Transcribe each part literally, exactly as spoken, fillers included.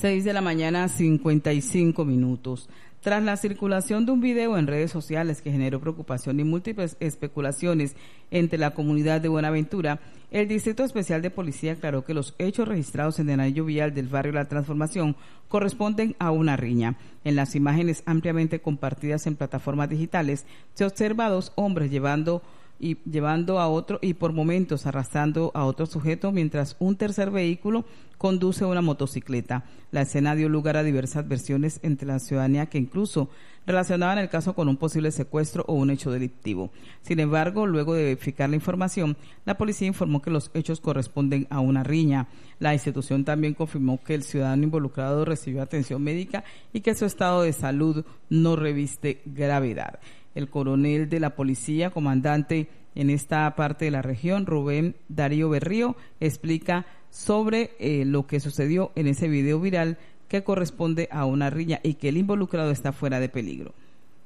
seis de la mañana, cincuenta y cinco minutos. Tras la circulación de un video en redes sociales que generó preocupación y múltiples especulaciones entre la comunidad de Buenaventura, el Distrito Especial de Policía aclaró que los hechos registrados en el anillo vial del barrio La Transformación corresponden a una riña. En las imágenes ampliamente compartidas en plataformas digitales, se observa a dos hombres llevando y llevando a otro y por momentos arrastrando a otro sujeto mientras un tercer vehículo conduce una motocicleta. La escena dio lugar a diversas versiones entre la ciudadanía que incluso relacionaban el caso con un posible secuestro o un hecho delictivo. Sin embargo, luego de verificar la información, la policía informó que los hechos corresponden a una riña. La institución también confirmó que el ciudadano involucrado recibió atención médica y que su estado de salud no reviste gravedad. El coronel de la policía, comandante en esta parte de la región, Rubén Darío Berrío, explica sobre eh, lo que sucedió en ese video viral que corresponde a una riña y que el involucrado está fuera de peligro.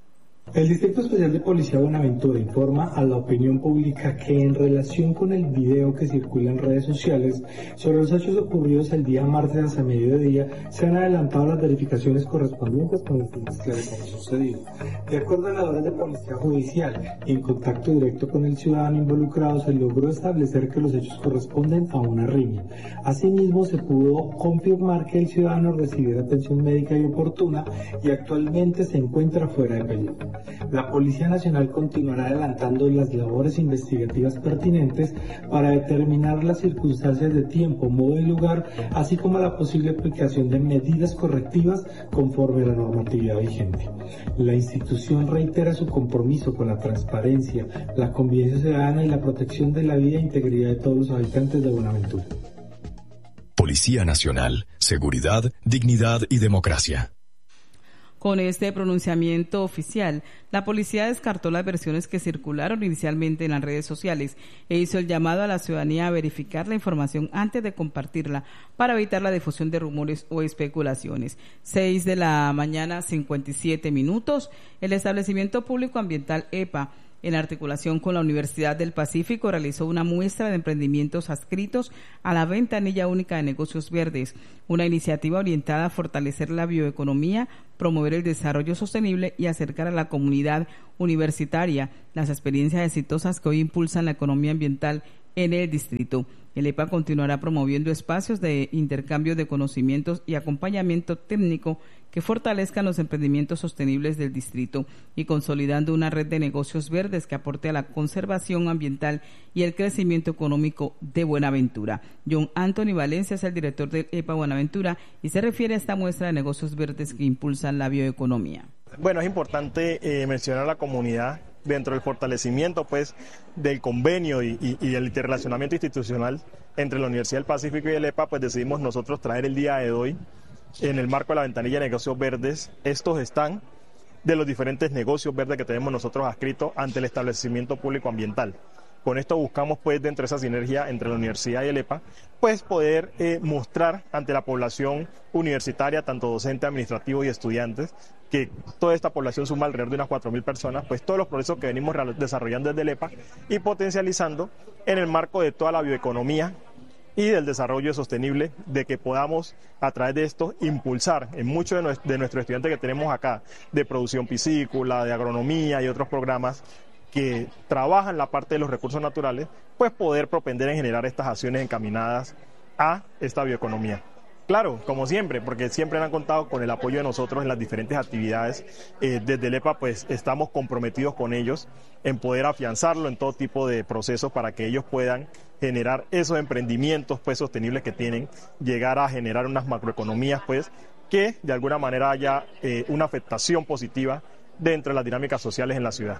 El Distrito Especial de Policía Buenaventura informa a la opinión pública que en relación con el video que circula en redes sociales sobre los hechos ocurridos el día martes hacia mediodía, se han adelantado las verificaciones correspondientes con el fin de esclarecer lo sucedido. De acuerdo a la orden de Policía Judicial y en contacto directo con el ciudadano involucrado, se logró establecer que los hechos corresponden a una riña. Asimismo, se pudo confirmar que el ciudadano recibió atención médica y oportuna y actualmente se encuentra fuera de peligro. La Policía Nacional continuará adelantando las labores investigativas pertinentes para determinar las circunstancias de tiempo, modo y lugar, así como la posible aplicación de medidas correctivas conforme a la normatividad vigente. La institución reitera su compromiso con la transparencia, la convivencia ciudadana y la protección de la vida e integridad de todos los habitantes de Buenaventura. Policía Nacional, seguridad, dignidad y democracia. Con este pronunciamiento oficial, la policía descartó las versiones que circularon inicialmente en las redes sociales e hizo el llamado a la ciudadanía a verificar la información antes de compartirla para evitar la difusión de rumores o especulaciones. Seis de la mañana, cincuenta y siete minutos. El establecimiento público ambiental E P A, en articulación con la Universidad del Pacífico, realizó una muestra de emprendimientos adscritos a la Ventanilla Única de Negocios Verdes, una iniciativa orientada a fortalecer la bioeconomía, promover el desarrollo sostenible y acercar a la comunidad universitaria las experiencias exitosas que hoy impulsan la economía ambiental en el distrito. El E P A continuará promoviendo espacios de intercambio de conocimientos y acompañamiento técnico que fortalezcan los emprendimientos sostenibles del distrito y consolidando una red de negocios verdes que aporte a la conservación ambiental y el crecimiento económico de Buenaventura. John Anthony Valencia es el director del E P A Buenaventura y se refiere a esta muestra de negocios verdes que impulsan la bioeconomía. Bueno, es importante eh, mencionar a la comunidad dentro del fortalecimiento pues del convenio y, y, y el interrelacionamiento institucional entre la Universidad del Pacífico y el E P A, pues decidimos nosotros traer el día de hoy, en el marco de la Ventanilla de Negocios Verdes, estos están de los diferentes negocios verdes que tenemos nosotros adscritos ante el establecimiento público ambiental. Con esto buscamos, pues, dentro de esa sinergia entre la universidad y el E P A, pues poder eh, mostrar ante la población universitaria, tanto docente, administrativo y estudiantes, que toda esta población suma alrededor de unas cuatro mil personas, pues todos los procesos que venimos desarrollando desde el E P A y potencializando en el marco de toda la bioeconomía y del desarrollo sostenible, de que podamos a través de esto impulsar en muchos de, nuestro, de nuestros estudiantes que tenemos acá, de producción piscícola, de agronomía y otros programas que trabajan la parte de los recursos naturales, pues poder propender en generar estas acciones encaminadas a esta bioeconomía. Claro, como siempre, porque siempre han contado con el apoyo de nosotros en las diferentes actividades. Eh, desde el E P A, pues, estamos comprometidos con ellos en poder afianzarlo en todo tipo de procesos para que ellos puedan generar esos emprendimientos, pues, sostenibles que tienen, llegar a generar unas macroeconomías, pues, que de alguna manera haya eh, una afectación positiva dentro de las dinámicas sociales en la ciudad.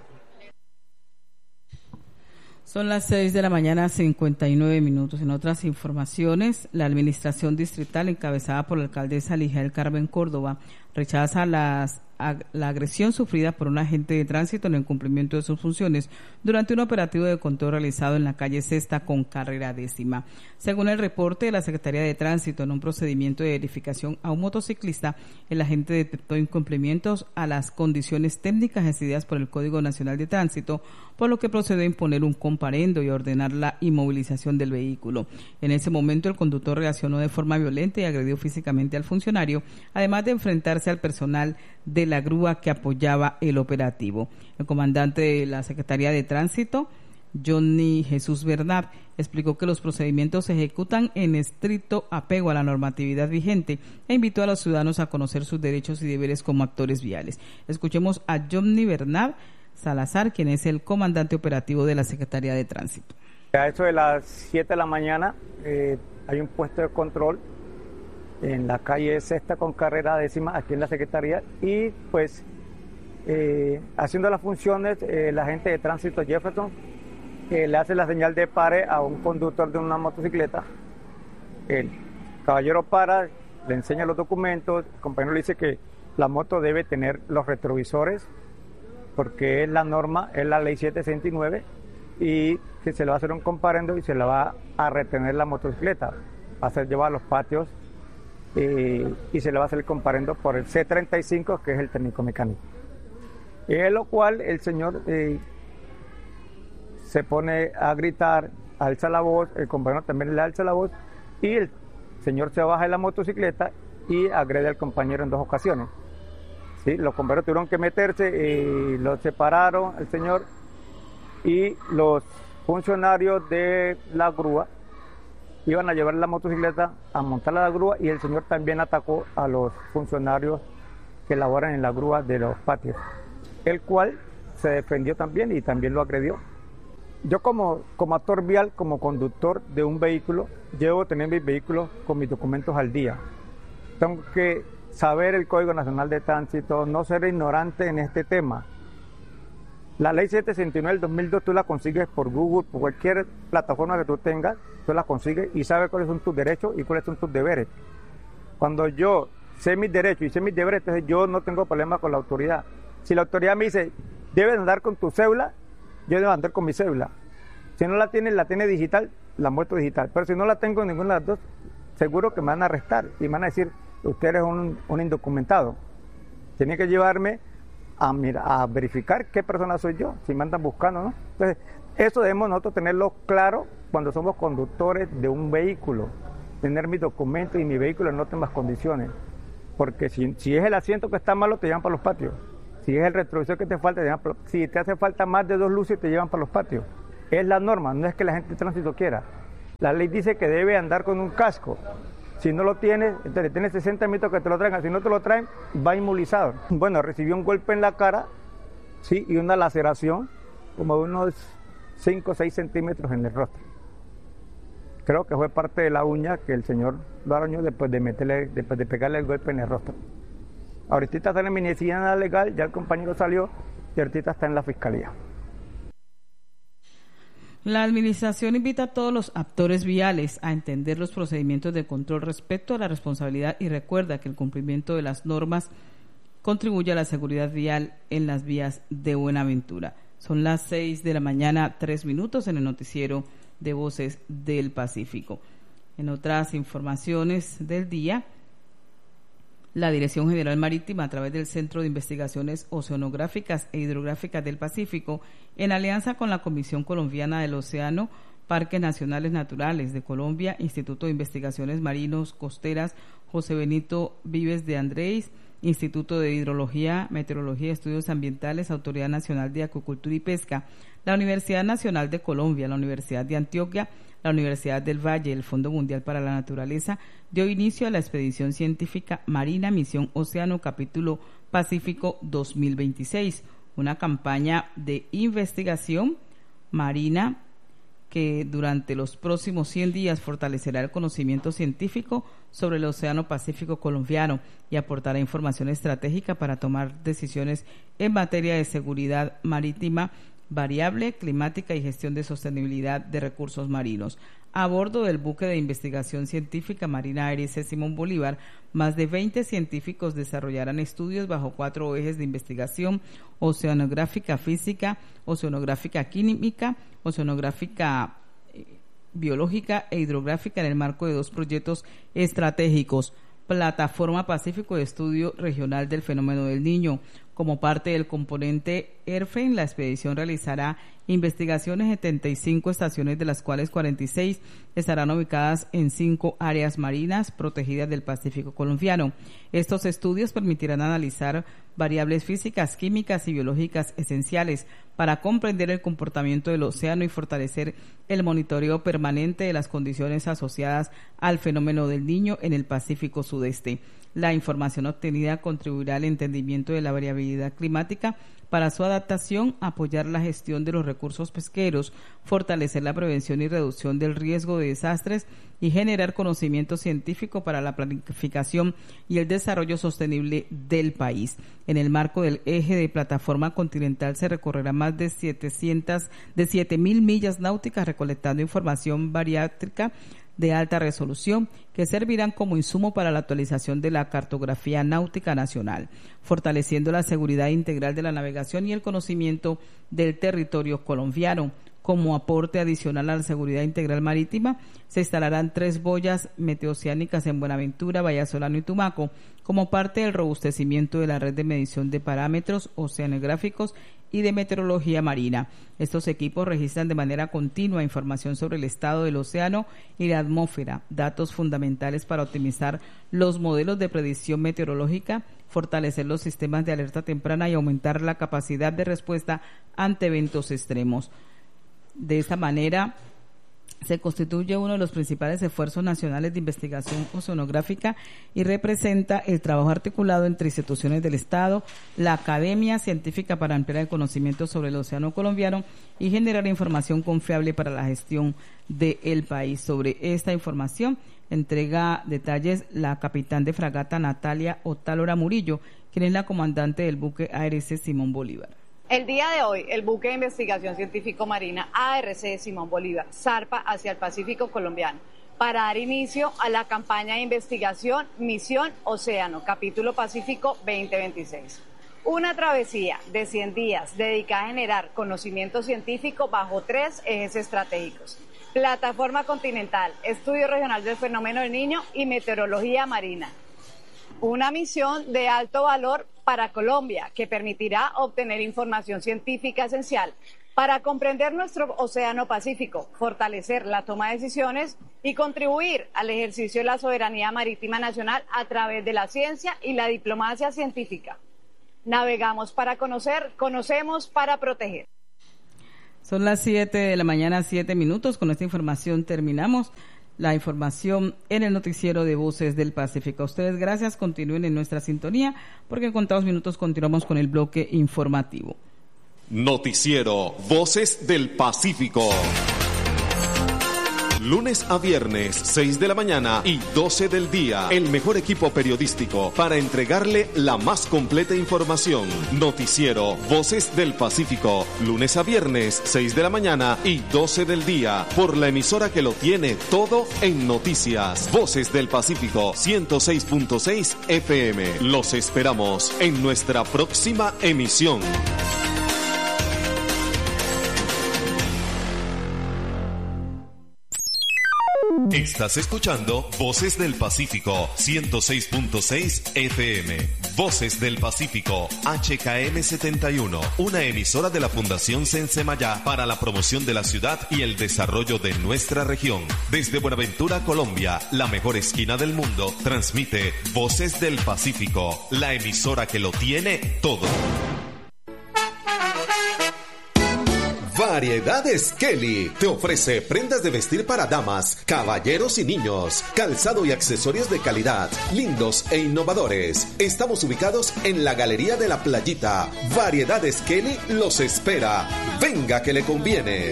Son las seis de la mañana, cincuenta y nueve minutos. En otras informaciones, la administración distrital encabezada por la alcaldesa Ligia del Carmen Córdoba rechaza las, a, la agresión sufrida por un agente de tránsito en el cumplimiento de sus funciones durante un operativo de control realizado en la calle Sexta con carrera décima. Según el reporte de la Secretaría de Tránsito, en un procedimiento de verificación a un motociclista, el agente detectó incumplimientos a las condiciones técnicas exigidas por el Código Nacional de Tránsito, por lo que procedió a imponer un comparendo y a ordenar la inmovilización del vehículo. En ese momento el conductor reaccionó de forma violenta y agredió físicamente al funcionario, además de enfrentarse al personal de la grúa que apoyaba el operativo. El comandante de la Secretaría de Tránsito, Johnny Jesús Bernab, explicó que los procedimientos se ejecutan en estricto apego a la normatividad vigente e invitó a los ciudadanos a conocer sus derechos y deberes como actores viales. Escuchemos a Johnny Bernab Salazar, quien es el comandante operativo de la Secretaría de Tránsito. A eso de las siete de la mañana eh, hay un puesto de control en la calle Sexta con carrera décima aquí en la Secretaría y pues eh, haciendo las funciones eh, la agente de tránsito Jefferson eh, le hace la señal de pare a un conductor de una motocicleta. El caballero para, le enseña los documentos, el compañero le dice que la moto debe tener los retrovisores porque es la norma, es la ley setecientos sesenta y nueve y que se le va a hacer un comparendo y se le va a retener la motocicleta, va a ser llevada a los patios eh, y se le va a hacer el comparendo por el C treinta y cinco, que es el técnico mecánico. En lo cual el señor eh, se pone a gritar, alza la voz, el compañero también le alza la voz y el señor se baja de la motocicleta y agrede al compañero en dos ocasiones. ¿Sí? Los compañeros tuvieron que meterse y lo separaron al señor y los funcionarios de la grúa iban a llevar la motocicleta a montarla a la grúa y el señor también atacó a los funcionarios que laboran en la grúa de los patios, el cual se defendió también y también lo agredió. Yo como, como actor vial, como conductor de un vehículo, llevo tener mis vehículos con mis documentos al día. Tengo que saber el Código Nacional de Tránsito, no ser ignorante en este tema. La ley setecientos sesenta y nueve del dos mil dos tú la consigues por Google, por cualquier plataforma que tú tengas, tú la consigues y sabes cuáles son tus derechos y cuáles son tus deberes. Cuando yo sé mis derechos y sé mis deberes, entonces yo no tengo problema con la autoridad. Si la autoridad me dice, debes andar con tu cédula, yo debo andar con mi cédula. Si no la tiene, la tiene digital, la muestro digital. Pero si no la tengo en ninguna de las dos, seguro que me van a arrestar y me van a decir, usted es un, un indocumentado. Tiene que llevarme a, mira, a verificar qué persona soy yo, si me andan buscando, ¿no? Entonces, eso debemos nosotros tenerlo claro cuando somos conductores de un vehículo. Tener mis documentos y mi vehículo en óptimas condiciones. Porque si, si es el asiento que está malo, te llevan para los patios. Si es el retrovisor que te falta, te llevan para los... Si te hace falta más de dos luces, te llevan para los patios. Es la norma, no es que la gente de tránsito quiera. La ley dice que debe andar con un casco. Si no lo tienes, entonces tienes sesenta minutos que te lo traigan. Si no te lo traen, va inmovilizado. Bueno, recibió un golpe en la cara, sí, y una laceración como de unos cinco o seis centímetros en el rostro. Creo que fue parte de la uña que el señor lo arañó después de meterle, después de pegarle el golpe en el rostro. Ahorita está en medicina legal, ya el compañero salió y ahorita está en la fiscalía. La administración invita a todos los actores viales a entender los procedimientos de control respecto a la responsabilidad y recuerda que el cumplimiento de las normas contribuye a la seguridad vial en las vías de Buenaventura. Son las seis de la mañana, tres minutos en el noticiero de Voces del Pacífico. En otras informaciones del día, la Dirección General Marítima, a través del Centro de Investigaciones Oceanográficas e Hidrográficas del Pacífico, en alianza con la Comisión Colombiana del Océano, Parques Nacionales Naturales de Colombia, Instituto de Investigaciones Marinos Costeras José Benito Vives de Andrés, Instituto de Hidrología, Meteorología y Estudios Ambientales, Autoridad Nacional de Acuicultura y Pesca, la Universidad Nacional de Colombia, la Universidad de Antioquia, la Universidad del Valle, el Fondo Mundial para la Naturaleza, dio inicio a la expedición científica Marina Misión Océano Capítulo Pacífico dos mil veintiséis, una campaña de investigación marina que durante los próximos cien días fortalecerá el conocimiento científico sobre el Océano Pacífico colombiano y aportará información estratégica para tomar decisiones en materia de seguridad marítima variable, climática y gestión de sostenibilidad de recursos marinos. A bordo del buque de investigación científica Marina Aérea Simón Bolívar, más de veinte científicos desarrollarán estudios bajo cuatro ejes de investigación: oceanográfica física, oceanográfica química, oceanográfica biológica e hidrográfica en el marco de dos proyectos estratégicos: Plataforma Pacífico de Estudio Regional del Fenómeno del Niño, Como parte del componente ERFEN, la expedición realizará investigaciones en setenta y cinco estaciones, de las cuales cuarenta y seis estarán ubicadas en cinco áreas marinas protegidas del Pacífico colombiano. Estos estudios permitirán analizar variables físicas, químicas y biológicas esenciales para comprender el comportamiento del océano y fortalecer el monitoreo permanente de las condiciones asociadas al fenómeno del Niño en el Pacífico Sudeste. La información obtenida contribuirá al entendimiento de la variabilidad climática para su adaptación, apoyar la gestión de los recursos pesqueros, fortalecer la prevención y reducción del riesgo de desastres y generar conocimiento científico para la planificación y el desarrollo sostenible del país. En el marco del eje de plataforma continental se recorrerá más de setecientas, de siete mil millas náuticas recolectando información bariátrica de alta resolución que servirán como insumo para la actualización de la cartografía náutica nacional, fortaleciendo la seguridad integral de la navegación y el conocimiento del territorio colombiano. Como aporte adicional a la seguridad integral marítima, se instalarán tres boyas meteoceánicas en Buenaventura, Vallasolano y Tumaco, como parte del robustecimiento de la red de medición de parámetros oceanográficos y de meteorología marina. Estos equipos registran de manera continua información sobre el estado del océano y la atmósfera, datos fundamentales para optimizar los modelos de predicción meteorológica, fortalecer los sistemas de alerta temprana y aumentar la capacidad de respuesta ante eventos extremos. De esta manera, se constituye uno de los principales esfuerzos nacionales de investigación oceanográfica y representa el trabajo articulado entre instituciones del Estado, la Academia Científica para ampliar el conocimiento sobre el océano colombiano y generar información confiable para la gestión del país. Sobre esta información entrega detalles la capitán de fragata Natalia Otálora Murillo, quien es la comandante del buque A R C Simón Bolívar. El día de hoy, el buque de investigación científico marina A R C Simón Bolívar zarpa hacia el Pacífico colombiano para dar inicio a la campaña de investigación Misión Océano, capítulo Pacífico veinte veintiséis. Una travesía de cien días dedicada a generar conocimiento científico bajo tres ejes estratégicos: plataforma continental, estudio regional del fenómeno del Niño y meteorología marina. Una misión de alto valor para Colombia que permitirá obtener información científica esencial para comprender nuestro océano Pacífico, fortalecer la toma de decisiones y contribuir al ejercicio de la soberanía marítima nacional a través de la ciencia y la diplomacia científica. Navegamos para conocer, conocemos para proteger. Son las siete de la mañana, siete minutos. Con esta información terminamos la información en el noticiero de Voces del Pacífico. A ustedes gracias, continúen en nuestra sintonía porque en contados minutos continuamos con el bloque informativo. Noticiero Voces del Pacífico. Lunes a viernes, seis de la mañana y doce del día. El mejor equipo periodístico para entregarle la más completa información. Noticiero Voces del Pacífico. Lunes a viernes, seis de la mañana y doce del día. Por la emisora que lo tiene todo en noticias. Voces del Pacífico, ciento seis punto seis F M. Los esperamos en nuestra próxima emisión. Estás escuchando Voces del Pacífico, ciento seis punto seis F M. Voces del Pacífico, H K M setenta y uno, una emisora de la Fundación Sensemayá para la promoción de la ciudad y el desarrollo de nuestra región. Desde Buenaventura, Colombia, la mejor esquina del mundo, transmite Voces del Pacífico, la emisora que lo tiene todo. Variedades Kelly te ofrece prendas de vestir para damas, caballeros y niños, calzado y accesorios de calidad, lindos e innovadores. Estamos ubicados en la Galería de la Playita. Variedades Kelly los espera. Venga que le conviene.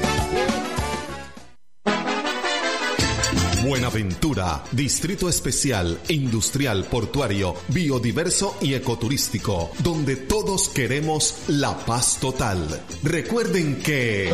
Buenaventura, distrito especial, industrial, portuario, biodiverso y ecoturístico, donde todos queremos la paz total. Recuerden que